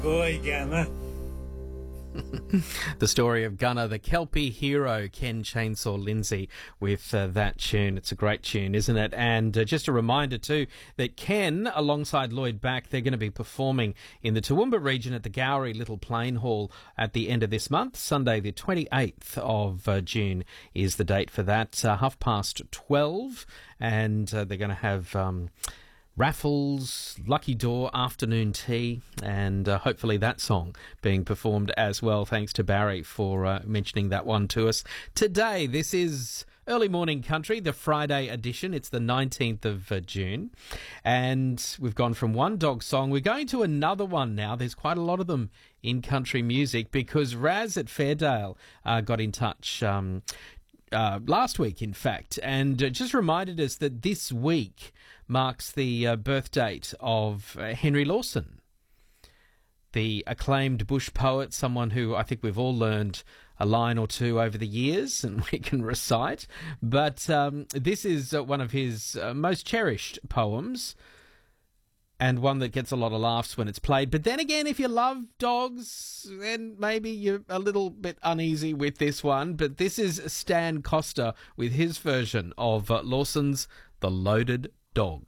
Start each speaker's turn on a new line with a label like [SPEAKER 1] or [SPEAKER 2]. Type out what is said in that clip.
[SPEAKER 1] Boy, Gamma.
[SPEAKER 2] The story of Gunner, the Kelpie hero, Ken Chainsaw Lindsay, with that tune. It's a great tune, isn't it? And just a reminder too that Ken, alongside Lloyd Back, they're going to be performing in the Toowoomba region at the Gowrie Little Plain Hall at the end of this month. Sunday the 28th of June is the date for that, 12:30, and they're going to have raffles, lucky door, afternoon tea, and hopefully that song being performed as well. Thanks to Barry for mentioning that one to us. Today, this is Early Morning Country, the Friday edition. It's the 19th of June, and we've gone from one dog song. We're going to another one now. There's quite a lot of them in country music because Raz at Fairdale got in touch last week, in fact, and just reminded us that this week marks the birth date of Henry Lawson, the acclaimed bush poet, someone who I think we've all learned a line or two over the years and we can recite. But this is one of his most cherished poems, and one that gets a lot of laughs when it's played. But then again, if you love dogs, then maybe you're a little bit uneasy with this one. But this is Stan Costa with his version of Lawson's The Loaded Dog.